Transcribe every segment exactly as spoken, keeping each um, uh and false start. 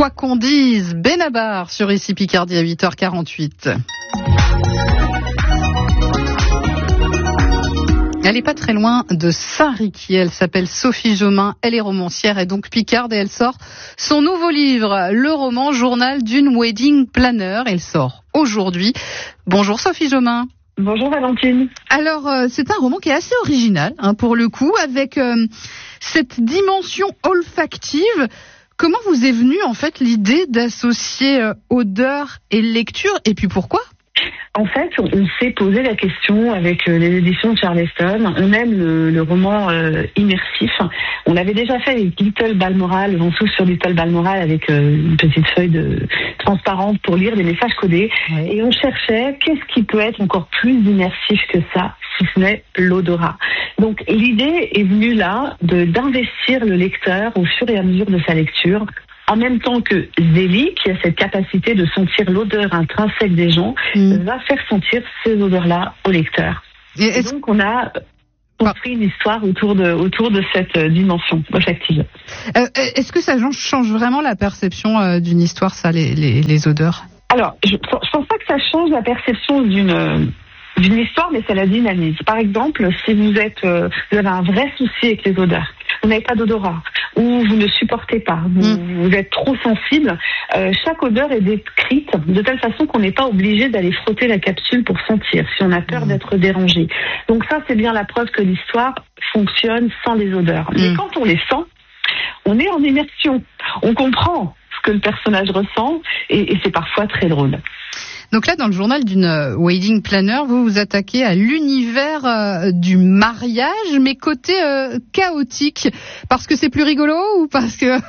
Quoi qu'on dise, Benabar sur Ici Picardie à huit heures quarante-huit. Elle n'est pas très loin de Saint-Riquier. Elle s'appelle Sophie Jomain. Elle est romancière et donc picarde et elle sort son nouveau livre, le roman Journal d'une wedding planner. Elle sort aujourd'hui. Bonjour Sophie Jomain. Bonjour Valentine. Alors, euh, c'est un roman qui est assez original, hein, pour le coup, avec euh, cette dimension olfactive. Comment vous est venue en fait l'idée d'associer euh, odeur et lecture, et puis pourquoi ? En fait, on s'est posé la question avec les éditions de Charleston. On aime le, le roman euh, immersif. On l'avait déjà fait avec Little Balmoral. On s'ouvre sur Little Balmoral avec euh, une petite feuille de, transparente pour lire des messages codés. Oui. Et on cherchait qu'est-ce qui peut être encore plus immersif que ça, si ce n'est l'odorat. Donc l'idée est venue là de d'investir le lecteur au fur et à mesure de sa lecture, en même temps que Zélie, qui a cette capacité de sentir l'odeur intrinsèque des gens, mmh. va faire sentir ces odeurs-là au lecteur. Et, et donc, on a construit une histoire autour de, autour de cette dimension olfactive. Euh, est-ce que ça change vraiment la perception euh, d'une histoire, ça, les, les, les odeurs ? Alors, je ne pense pas que ça change la perception d'une... d'une histoire, mais ça la dynamise. Par exemple, si vous êtes, euh, vous avez un vrai souci avec les odeurs, vous n'avez pas d'odorat, ou vous ne supportez pas, vous, mmh. vous êtes trop sensible, euh, chaque odeur est décrite de telle façon qu'on n'est pas obligé d'aller frotter la capsule pour sentir, si on a peur mmh. d'être dérangé. Donc ça, c'est bien la preuve que l'histoire fonctionne sans les odeurs. Mmh. Mais quand on les sent, on est en immersion, on comprend ce que le personnage ressent, et, et c'est parfois très drôle. Donc là, dans le journal d'une wedding planner, vous vous attaquez à l'univers euh, du mariage, mais côté euh, chaotique, parce que c'est plus rigolo ou parce que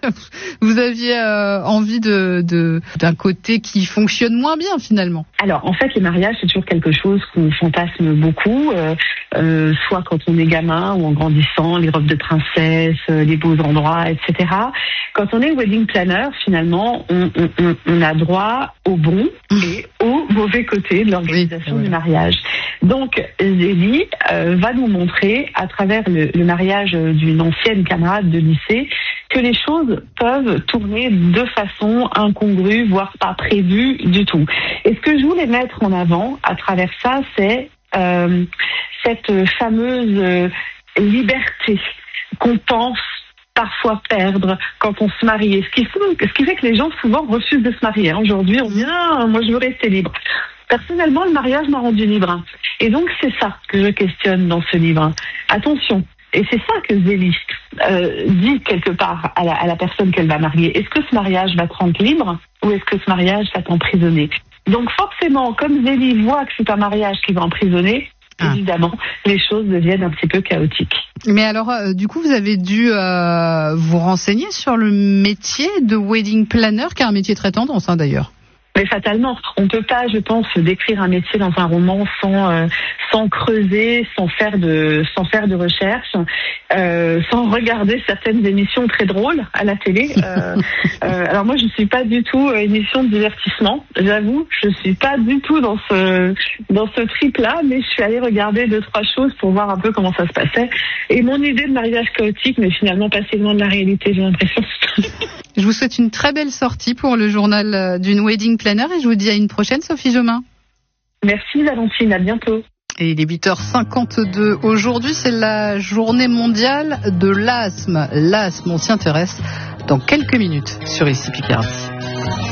vous aviez euh, envie de, de d'un côté qui fonctionne moins bien finalement ? Alors, en fait, les mariages, c'est toujours quelque chose qu'on fantasme beaucoup, euh, euh, soit quand on est gamin ou en grandissant, les robes de princesse, euh, les beaux endroits, et cetera. Quand on est wedding planner, finalement, on, on, on a droit au bon et au mauvais côté de l'organisation oui, du mariage. Donc, Zélie euh, va nous montrer, à travers le, le mariage d'une ancienne camarade de lycée, que les choses peuvent tourner de façon incongrue, voire pas prévue du tout. Et ce que je voulais mettre en avant, à travers ça, c'est euh, cette fameuse euh, liberté qu'on pense parfois perdre quand on se marie. Ce qui, ce qui fait que les gens souvent refusent de se marier. Aujourd'hui, on dit ah, moi je veux rester libre. Personnellement, le mariage m'a rendu libre. Et donc c'est ça que je questionne dans ce livre. Attention, et c'est ça que Zélie euh, dit quelque part à la, à la personne qu'elle va marier. Est-ce que ce mariage va te rendre libre ou est-ce que ce mariage va t'emprisonner ? Donc forcément, comme Zélie voit que c'est un mariage qui va emprisonner, ah. évidemment, les choses deviennent un petit peu chaotiques. Mais alors, euh, du coup, vous avez dû euh, vous renseigner sur le métier de wedding planner, qui est un métier très tendance, hein, d'ailleurs. Mais fatalement, on ne peut pas, je pense, décrire un métier dans un roman sans euh, sans creuser, sans faire de sans faire de recherche, euh, sans regarder certaines émissions très drôles à la télé. Euh, euh, alors moi, je ne suis pas du tout émission de divertissement, j'avoue, je ne suis pas du tout dans ce dans ce trip-là, mais je suis allée regarder deux trois choses pour voir un peu comment ça se passait. Et mon idée de mariage chaotique n'est finalement pas si loin de la réalité, j'ai l'impression. Je vous souhaite une très belle sortie pour le journal d'une wedding planner et je vous dis à une prochaine, Sophie Jomain. Merci Valentine, à bientôt. Et il est huit heures cinquante-deux. Aujourd'hui, c'est la journée mondiale de l'asthme. L'asthme, on s'y intéresse dans quelques minutes sur Ici Picardie.